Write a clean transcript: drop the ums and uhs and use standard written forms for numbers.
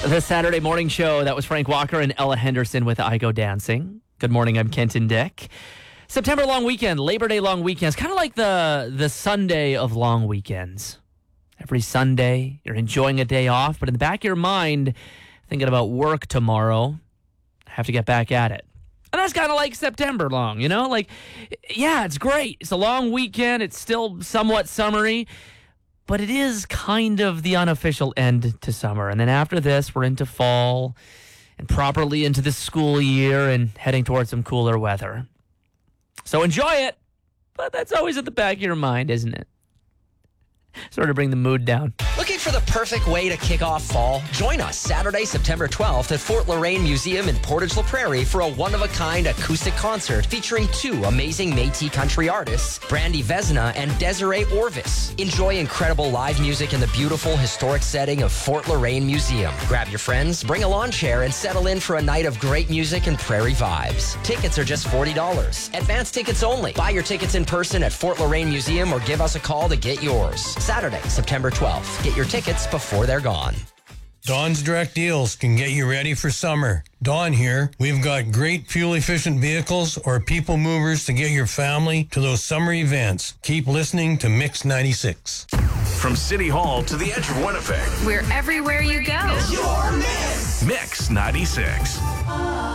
The Saturday morning show, that was Frank Walker and Ella Henderson with I Go Dancing. Good morning, I'm Kenton Dick. September long weekend, Labor Day long weekends, kind of like the Sunday of long weekends. Every Sunday, you're enjoying a day off, but in the back of your mind, thinking about work tomorrow, have to get back at it. And that's kind of like September long, you know? Like, yeah, it's great. It's a long weekend. It's still somewhat summery. But it is kind of the unofficial end to summer. And then after this, we're into fall and properly into the school year and heading towards some cooler weather. So enjoy it. But that's always at the back of your mind, isn't it? Sort of bring the mood down. Looking for the perfect way to kick off fall? Join us Saturday, September 12th at Fort Loraine Museum in Portage La Prairie for a one-of-a-kind acoustic concert featuring two amazing Métis country artists, Brandy Vesna and Desiree Orvis. Enjoy incredible live music in the beautiful historic setting of Fort Loraine Museum. Grab your friends, bring a lawn chair, and settle in for a night of great music and prairie vibes. Tickets are just $40. Advance tickets only. Buy your tickets in person at Fort Loraine Museum or give us a call to get yours. Saturday, September 12th. Get your tickets before they're gone. Dawn's Direct Deals can get you ready for summer. Dawn here. We've got great fuel-efficient vehicles or people movers to get your family to those summer events. Keep listening to Mix 96. From City Hall to the edge of Winnipeg. We're everywhere you go. Mix 96.